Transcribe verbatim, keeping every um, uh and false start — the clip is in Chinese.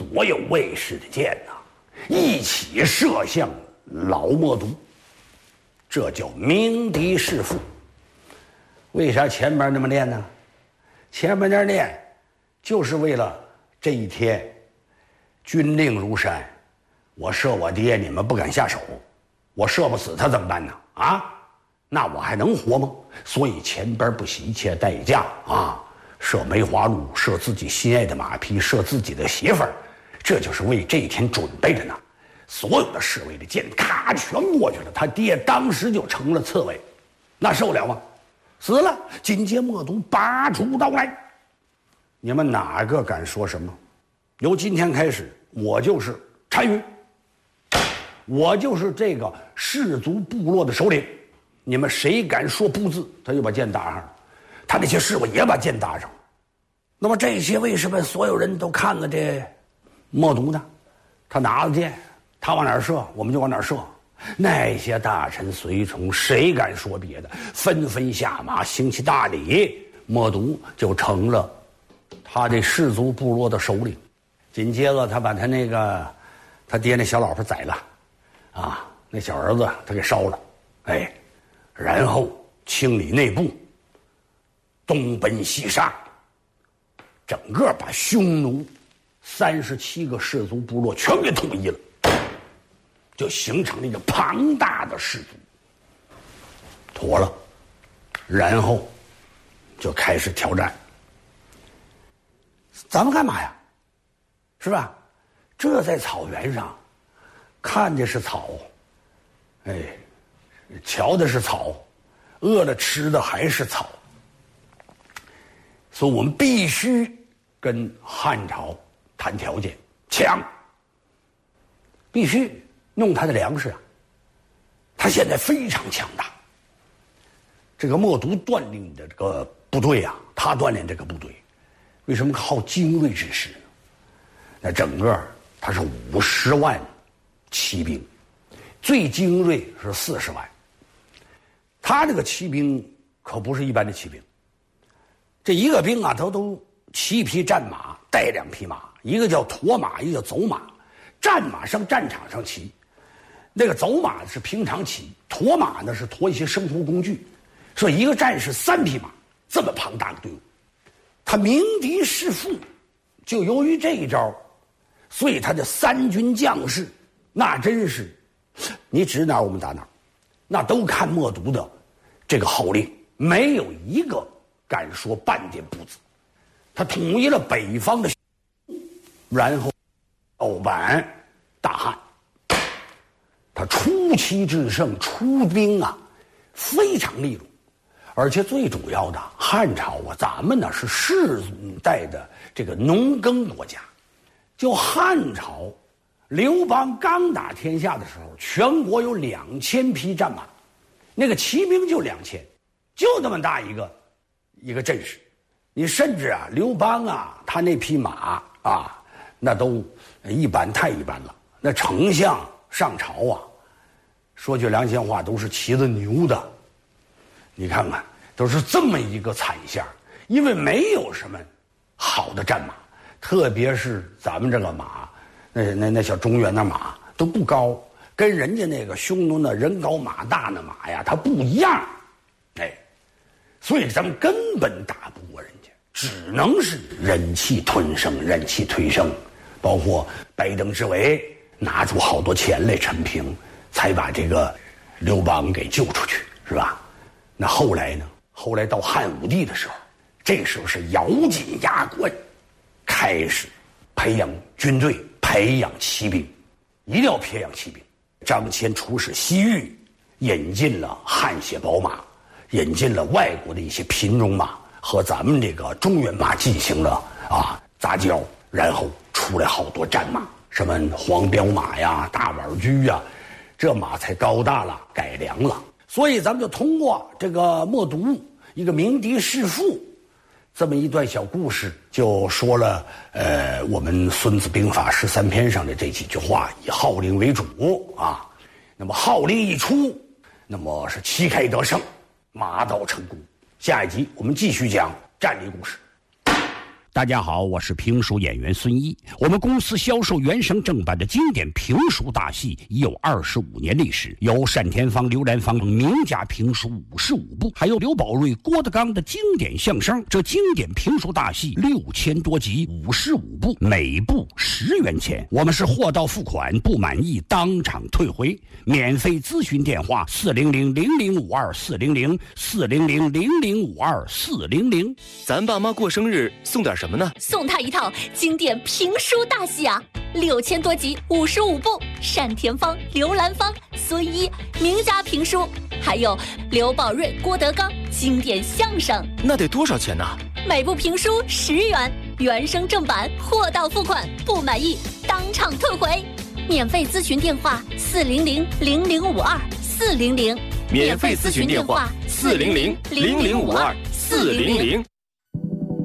所有卫士的箭呐、啊，一起射向老默读，这叫鸣笛弑父。为啥前边那么练呢？前边那练，就是为了这一天，军令如山，我射我爹，你们不敢下手，我射不死他怎么办呢？啊，那我还能活吗？所以前边不惜一切代价啊，射梅花鹿，射自己心爱的马匹，射自己的媳妇儿，这就是为这一天准备着呢。所有的侍卫的箭咔全过去了，他爹当时就成了刺猬，那受了吗？死了。紧接默读拔出刀来，你们哪个敢说什么？由今天开始，我就是单于，我就是这个氏族部落的首领，你们谁敢说不字，他就把剑搭上了。他那些侍卫也把剑搭上了。那么这些卫士们所有人都看了这默读呢，他拿了剑，他往哪儿射我们就往哪儿射。那些大臣随从谁敢说别的，纷纷下马行起大礼，默读就成了他这氏族部落的首领。紧接着他把他那个他爹那小老婆宰了啊，那小儿子他给烧了，哎，然后清理内部，东奔西杀，整个把匈奴三十七个氏族部落全给统一了，就形成了一个庞大的氏族。妥了，然后就开始挑战。咱们干嘛呀？是吧？这在草原上看的是草，哎，瞧的是草，饿了吃的还是草。所以我们必须跟汉朝谈条件，抢，必须弄他的粮食啊。他现在非常强大。这个默读锻炼的这个部队啊，他锻炼这个部队，为什么好精锐之师呢？那整个他是五十万骑兵，最精锐是四十万。他这个骑兵可不是一般的骑兵，这一个兵啊，他都骑一匹战马，带两匹马，一个叫驮马，一个叫走马。战马上战场上骑，那个走马是平常骑，驮马呢是驮一些生活工具。说一个战士三匹马，这么庞大的队伍，他鸣笛弑父，就由于这一招，所以他的三军将士那真是你指哪儿我们打哪儿，那都看默读的这个号令，没有一个敢说半点不字。他统一了北方的，然后欧版大汉，他出奇制胜，出兵啊非常利落。而且最主要的，汉朝啊，咱们呢是世代的这个农耕国家。就汉朝，刘邦刚打天下的时候，全国有两千匹战马，那个骑兵就两千，就那么大一个一个阵势。你甚至啊，刘邦啊，他那匹马啊，那都一般太一般了。那丞相上朝啊，说句良心话，都是骑着牛的。你看看，都是这么一个惨相，因为没有什么好的战马，特别是咱们这个马，那那那小中原的马都不高，跟人家那个匈奴的人高马大的马呀，它不一样，哎，所以咱们根本打不过人家，只能是忍气吞声，忍气吞声，包括拜登之围拿出好多钱来陈平，才把这个刘邦给救出去，是吧？那后来呢？后来到汉武帝的时候，这时候是咬紧牙关，开始培养军队，培养骑兵，一定要培养骑兵。张骞出使西域，引进了汗血宝马，引进了外国的一些品种马，和咱们这个中原马进行了啊杂交，然后出来好多战马，什么黄骠马呀、大碗驹呀，这马才高大了，改良了。所以咱们就通过这个默读一个鸣笛弑父这么一段小故事，就说了呃我们《孙子兵法》十三篇上的这几句话，以号令为主啊。那么号令一出，那么是旗开得胜，马到成功。下一集我们继续讲战例故事。 大家好，我是评书演员孙一。我们公司销售原声正版的经典评书大戏已有二十五年历史，有单田芳、刘兰芳等名家评书五十五部，还有刘宝瑞、郭德纲的经典相声。这经典评书大戏六千多集，五十五部，每部十元钱。我们是货到付款，不满意当场退回。免费咨询电话：四零零零零五二四零零四零零零零五二四零零。 咱爸妈过生日送点什么呢？ 送他一套经典评书大戏啊，六千多集，五十五部，单田芳、刘兰芳、孙一名家评书，还有刘宝瑞、郭德纲经典相声。 那得多少钱呢？ 每部评书十元，原声正版，货到付款，不满意当场退回。免费咨询电话：四零零零零五二四零零。 免费咨询电话：四零零零零五二四零零。